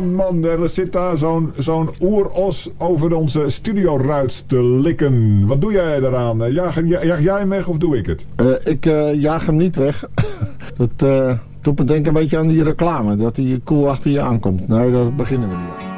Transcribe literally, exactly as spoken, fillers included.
man, man. Er zit daar zo'n zo'n oeros over onze studioruit te likken. Wat doe jij daaraan? Jaag, jaag jij hem weg of doe ik het? Uh, ik uh, jaag hem niet weg. Dat uh, doet me denken een beetje aan die reclame. Dat die koe achter je aankomt. Nee, daar beginnen we niet aan.